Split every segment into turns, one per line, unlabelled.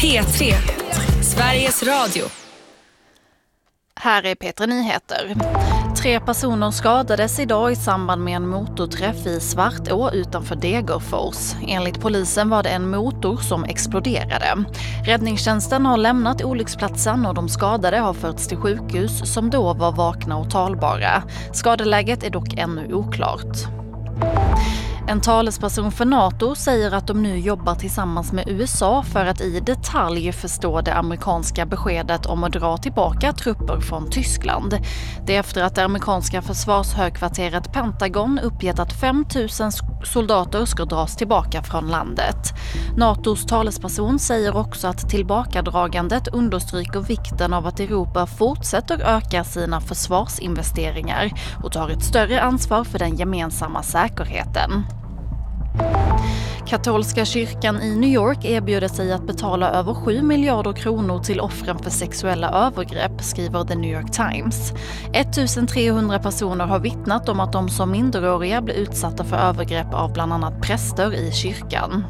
P3, Sveriges Radio.
Här är P3 Nyheter. 3 personer skadades idag i samband med en motorträff i Svartå utanför Degerfors. Enligt polisen var det en motor som exploderade. Räddningstjänsten har lämnat olycksplatsen och de skadade har förts till sjukhus som då var vakna och talbara. Skadeläget är dock ännu oklart. En talesperson för NATO säger att de nu jobbar tillsammans med USA för att i detalj förstå det amerikanska beskedet om att dra tillbaka trupper från Tyskland. Det är efter att det amerikanska försvarshögkvarteret Pentagon uppgett att 5 000 soldater ska dras tillbaka från landet. NATOs talesperson säger också att tillbakadragandet understryker vikten av att Europa fortsätter öka sina försvarsinvesteringar och tar ett större ansvar för den gemensamma säkerheten. Katolska kyrkan i New York erbjuder sig att betala över 7 miljarder kronor till offren för sexuella övergrepp, skriver The New York Times. 1300 personer har vittnat om att de som minderåriga blir utsatta för övergrepp av bland annat präster i kyrkan.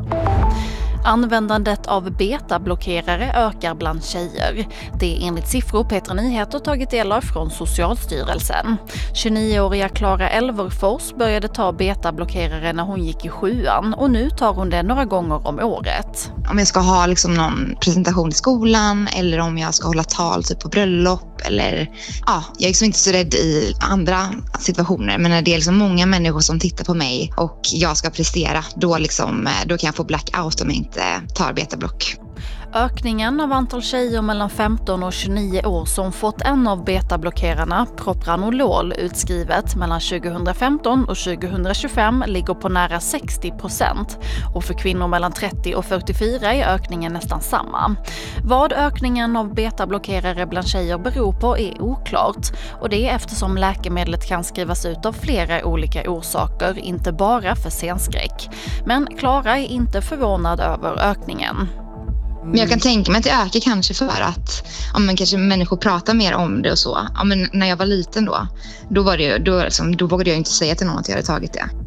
Användandet av betablockerare ökar bland tjejer. Det är enligt siffror P3 Nyheter tagit del av från Socialstyrelsen. 29-åriga Clara Elverfors började ta betablockerare när hon gick i 7:an och nu tar hon det några gånger om året.
Om jag ska ha någon presentation i skolan eller om jag ska hålla tal typ på bröllop eller jag är inte så rädd i andra situationer, men när det är många människor som tittar på mig och jag ska prestera, då kan jag få blackout om jag inte tar betablock.
Ökningen av antal tjejer mellan 15 och 29 år som fått en av betablockerarna, propranolol, utskrivet mellan 2015 och 2025 ligger på nära 60%. Och för kvinnor mellan 30 och 44 är ökningen nästan samma. Vad ökningen av betablockerare bland tjejer beror på är oklart. Och det är eftersom läkemedlet kan skrivas ut av flera olika orsaker, inte bara för senskräck. Men Clara är inte förvånad över ökningen.
Men jag kan tänka mig att det ökar kanske för att kanske människor pratar mer om det och så. Men när jag var liten då vågade jag inte säga till någon att jag hade tagit det.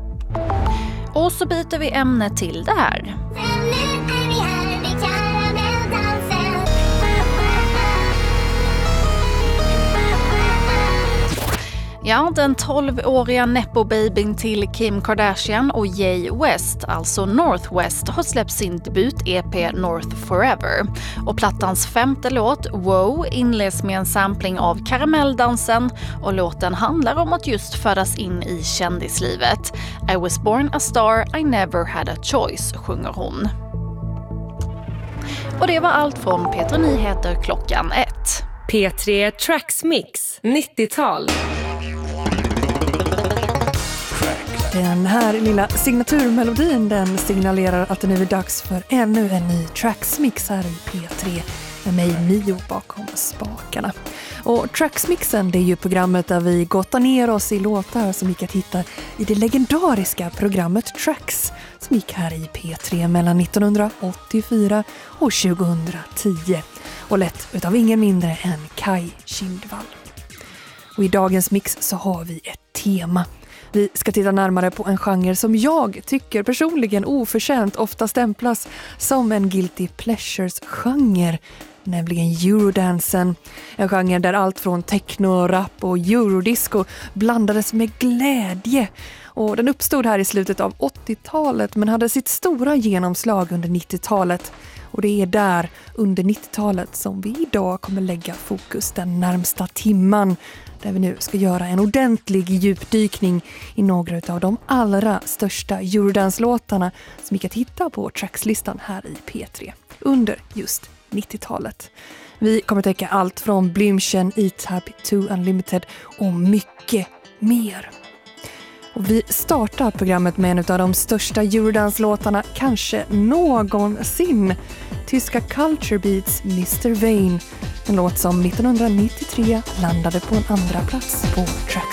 Och så byter vi ämne till det här. Ja, den 12-åriga nepo-babyn till Kim Kardashian och Ye West, alltså North West, har släppt sin debut-EP North Forever. Och plattans 5:e låt, Wow, inleds med en sampling av Karamelldansen och låten handlar om att just födas in i kändislivet. I was born a star, I never had a choice, sjunger hon. Och det var allt från P3 Nyheter klockan 1.
P3 Tracks Mix 90-tal.
Den här lilla signaturmelodin, den signalerar att det nu är dags för ännu en ny Tracksmix här i P3 med mig Mio bakom spakarna. Och Tracksmixen, det är ju programmet där vi gottar ner oss i låtar som gick att hitta i det legendariska programmet Tracks som gick här i P3 mellan 1984 och 2010 och lett utav ingen mindre än Kai Kindvall. Och i dagens mix så har vi ett tema. Vi ska titta närmare på en genre som jag tycker personligen oförtjänt ofta stämplas som en guilty pleasures-genre, nämligen eurodansen. En genre där allt från techno, rap och eurodisco blandades med glädje. Och den uppstod här i slutet av 80-talet men hade sitt stora genomslag under 90-talet. Och det är där under 90-talet som vi idag kommer lägga fokus den närmsta timman. Där vi nu ska göra en ordentlig djupdykning i några av de allra största eurodance-låtarna som vi kan hitta på trackslistan här i P3 under just 90-talet. Vi kommer täcka allt från Blümchen, E-Type, To Unlimited och mycket mer. Och vi startar programmet med en av de största eurodance-låtarna kanske någonsin. Tyska Culture Beats Mr. Vain. En låt som 1993 landade på en andra plats på Track.